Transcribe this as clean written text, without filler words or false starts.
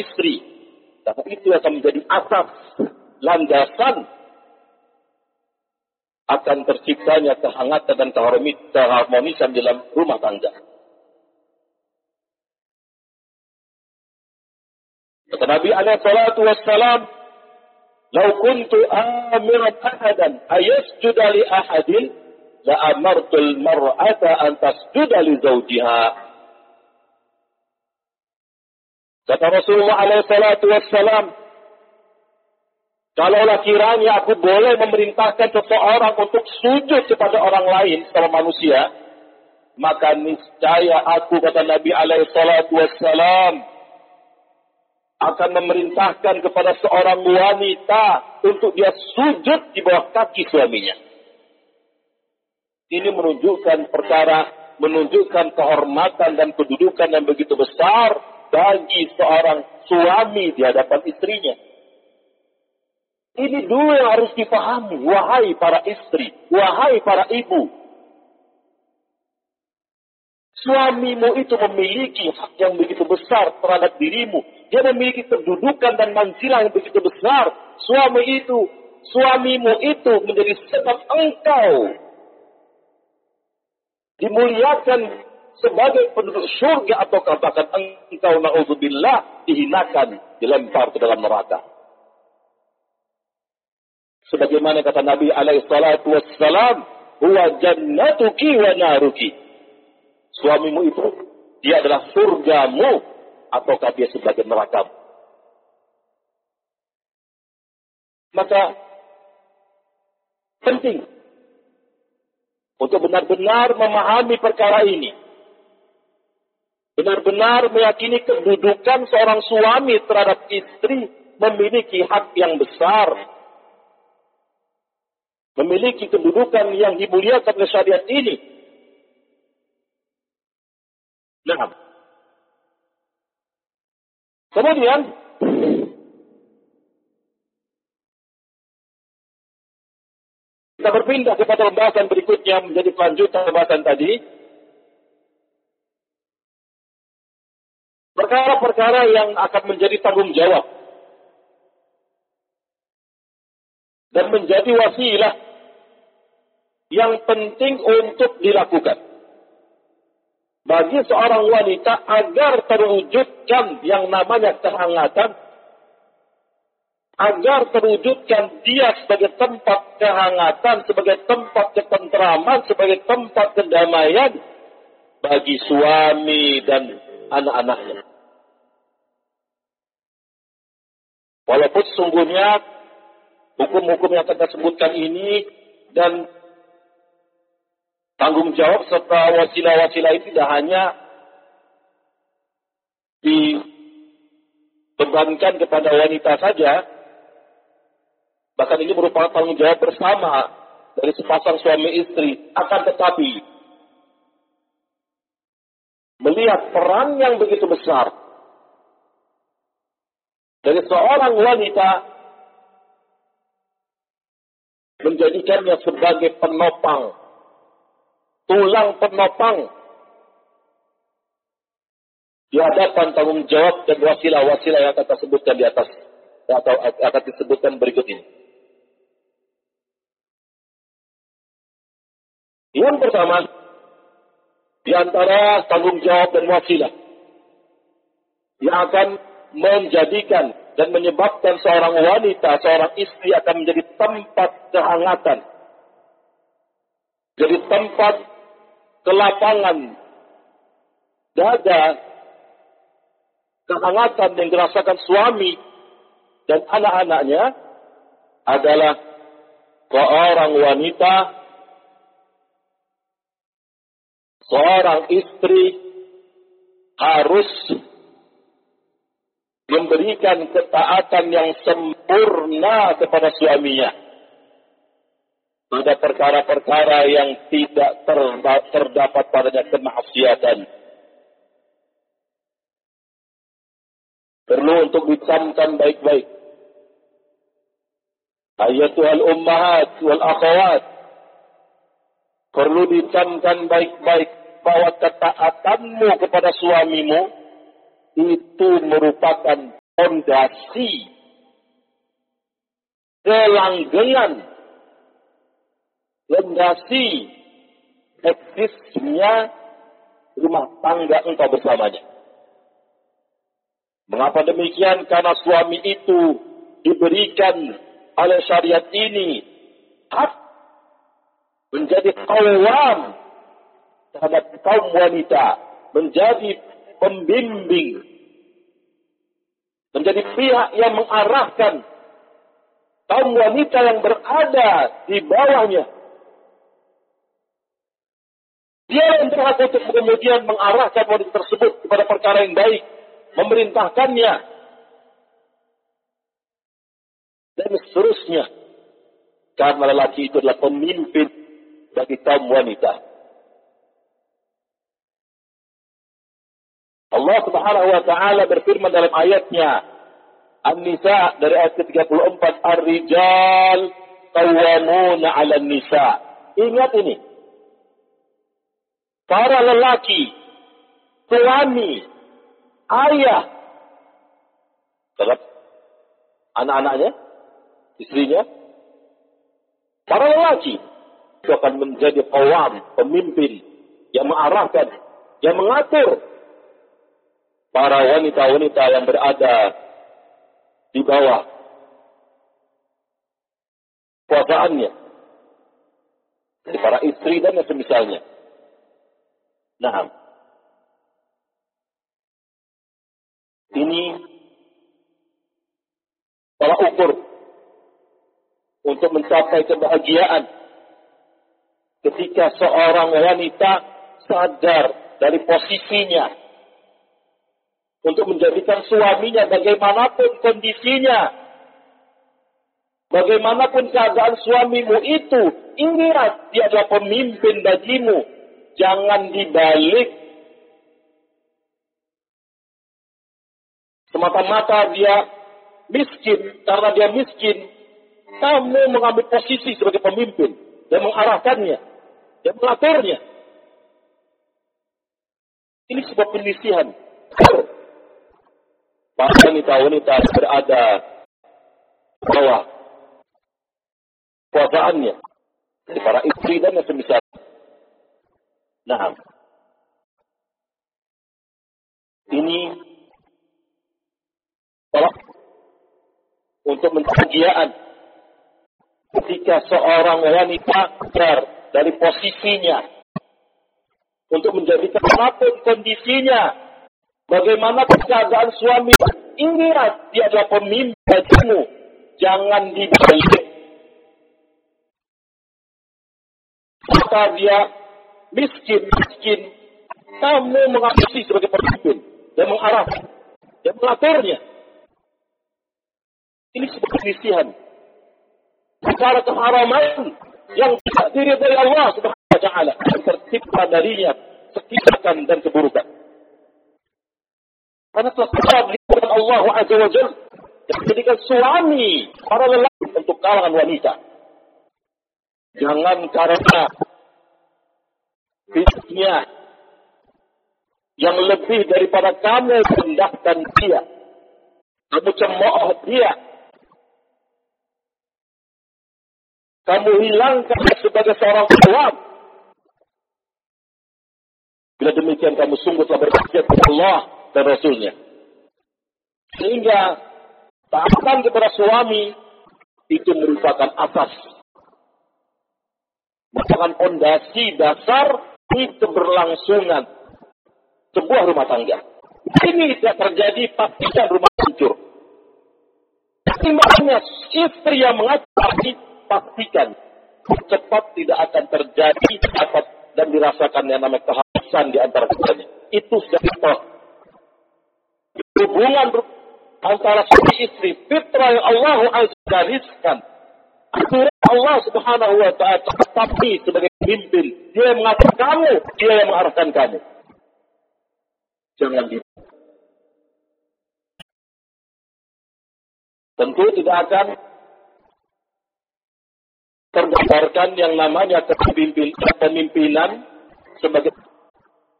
istri. Karena itu akan menjadi asas, landasan akan terciptanya kehangatan dan keharmonisan dalam rumah tangga. Kata Nabi alaihi salatu wassalam, "Lau kuntu amiran ahadan ayasjuda li ahadin la amartul mar'ata an tasjuda li zawjiha." Kata Rasulullah alaihi salatu wassalam, kalaulah kiranya aku boleh memerintahkan seseorang untuk sujud kepada orang lain sama manusia, maka niscaya aku, kata Nabi alaihi salatu wassalam, akan memerintahkan kepada seorang wanita untuk dia sujud di bawah kaki suaminya. Ini menunjukkan kehormatan dan kedudukan yang begitu besar bagi seorang suami di hadapan istrinya. Ini dulu yang harus dipahami, wahai para istri, wahai para ibu. Suamimu itu memiliki hak yang begitu besar terhadap dirimu. Dia memiliki kedudukan dan manzilah yang begitu besar. Suamimu itu menjadi sebab engkau dimuliakan sebagai penduduk surga, atau bahkan engkau na'udzubillah dihinakan, dilempar ke dalam neraka. Sebagaimana kata Nabi alaihi salatu wassalam, huwa jannatuki wa naruki. Suamimu itu, dia adalah surgamu, ataukah dia sebagai nerakamu. Maka penting untuk benar-benar memahami perkara ini. Benar-benar meyakini kedudukan seorang suami terhadap istri memiliki hak yang besar. Memiliki kedudukan yang dimuliakan oleh syariat ini. Nah, kemudian kita berpindah kepada pembahasan berikutnya menjadi kelanjutan pembahasan tadi. Perkara-perkara yang akan menjadi tanggung jawab dan menjadi wasilah yang penting untuk dilakukan bagi seorang wanita agar terwujudkan yang namanya kehangatan, agar terwujudkan dia sebagai tempat kehangatan, sebagai tempat ketenteraman, sebagai tempat kedamaian bagi suami dan anak-anaknya. Walaupun sesungguhnya hukum-hukum yang kita sebutkan ini dan tanggung jawab serta wasilah-wasilah itu tidak hanya dibebankan kepada wanita saja, bahkan ini merupakan tanggung jawab bersama dari sepasang suami istri. Akan tetapi, melihat peran yang begitu besar dari seorang wanita, menjadikannya sebagai penopang, tulang penopang di hadapan tanggung jawab dan wasilah-wasilah yang akan disebutkan di atas atau akan disebutkan berikut ini. Yang pertama, di antara tanggung jawab dan wasilah yang akan menjadikan dan menyebabkan seorang wanita, seorang istri akan menjadi tempat kehangatan, jadi tempat kelapangan dada, kehangatan yang dirasakan suami dan anak-anaknya adalah seorang wanita, seorang istri harus memberikan ketaatan yang sempurna kepada suaminya pada perkara-perkara yang tidak terdapat padanya kemaksiatan. Perlu untuk dicamkan baik-baik. Ayatuhal ummahat wal akhawat, perlu dicamkan baik-baik bahwa ketaatanmu kepada suamimu itu merupakan fondasi, kelanggengan, fondasi eksisnya rumah tangga engkau bersamanya. Mengapa demikian? Karena suami itu diberikan oleh syariat ini hak menjadi qawwam terhadap kaum wanita, menjadi pembimbing, menjadi pihak yang mengarahkan kaum wanita yang berada di bawahnya. Dia yang berhak untuk kemudian mengarahkan wanita tersebut kepada perkara yang baik, memerintahkannya, dan seterusnya. Karena lelaki itu adalah pemimpin bagi kaum wanita. Allah Subhanahu wa taala berfirman dalam ayatnya An-Nisa dari ayat ke-34, Ar-rijal qawwamuna 'alan nisa. Ingat ini. Para lelaki, suami, ayah terhadap anak-anaknya, istrinya, para lelaki itu akan menjadi qawwam, pemimpin yang mengarahkan, yang mengatur para wanita-wanita yang berada di bawah kuasaannya, para istri dan yang semisalnya. Nah, ini tolak ukur untuk mencapai kebahagiaan ketika seorang wanita sadar dari posisinya untuk menjadikan suaminya bagaimanapun kondisinya, bagaimanapun keadaan suamimu itu, ingat dia adalah pemimpin bagimu. Jangan dibalik semata-mata dia miskin, karena dia miskin kamu mengambil posisi sebagai pemimpin dan mengarahkannya dan mengaturnya. Ini sebuah penyisihan. Para wanita-wanita berada di bawah kuasaannya, para istri dan yang semisal. Nah, ini tolak untuk kebahagiaan ketika seorang wanita sadar dari posisinya untuk menjadikan apapun kondisinya, bagaimanapun keadaan suami, ingat dia adalah pemimpin bagimu. Jangan dibalik. Maka dia miskin, kamu mengambil sebagai pemimpin dan mengarahkan dan mengaturnya. Ini sebuah penyisihan, perkara keharaman yang tidak diridhai Allah Subhanahu wa taala, yang tercipta darinya kekisahan dan keburukan. Karena telah diberikan Allah Azza wa Jalla dan menjadikan suami para lelaki untuk kalangan wanita. Jangan karena fisiknya yang lebih daripada kamu rendahkan dia, kamu cemooh dia, kamu hilangkan sebagai seorang awam. Bila demikian kamu sungguh telah bermaksiat kepada Allah dan Rasulnya. Sehingga taatan kepada suami itu merupakan asas, merupakan fondasi dasar di keberlangsungan sebuah rumah tangga. Ini tidak terjadi, pastikan rumah hancur. Makanya istri yang mengatakan, pastikan cepat tidak akan terjadi dan dirasakan yang namanya kehausan di antara keduanya. Itu sudah fitrah. Hubungan antara suami istri, fitrah yang Allah gariskan. Aturan Allah Subhanahu wa taala, tapi sebagai pemimpin, dia yang mengatur kamu, dia yang mengarahkan kamu. Jangan gitu. Tentu tidak akan tergambarkan yang namanya kepemimpinan sebagai